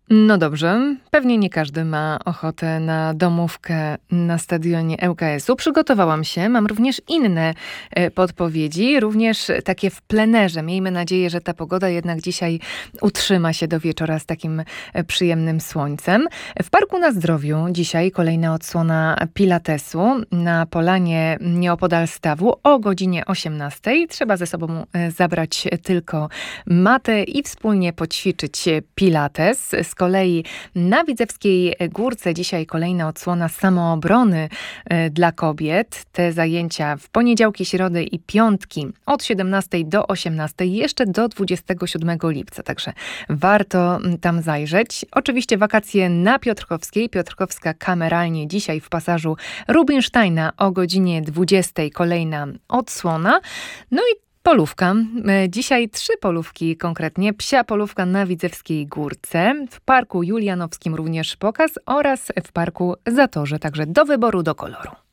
No dobrze, pewnie nie każdy ma ochotę na domówkę na stadionie ŁKS-u. Przygotowałam się, mam również inne podpowiedzi, również takie w plenerze. Miejmy nadzieję, że ta pogoda jednak dzisiaj utrzyma się do wieczora z takim przyjemnym słońcem. W Parku na Zdrowiu dzisiaj kolejna odsłona pilatesu na polanie nieopodal stawu o godzinie 18:00. Trzeba ze sobą zabrać tylko matę i wspólnie poćwiczyć pilates. Z kolei na Widzewskiej Górce dzisiaj kolejna odsłona samoobrony dla kobiet. Te zajęcia w poniedziałki, środy i piątki od 17:00 do 18:00, jeszcze do 27 lipca. Także warto tam zajrzeć. Oczywiście wakacje na Piotrkowskiej. Piotrkowska kameralnie dzisiaj w pasażu Rubinsteina o godzinie 20:00 kolejna odsłona. No i polówka. Dzisiaj 3 polówki konkretnie. Psia polówka na Widzewskiej Górce, w Parku Julianowskim również pokaz oraz w Parku Zatorze. Także do wyboru, do koloru.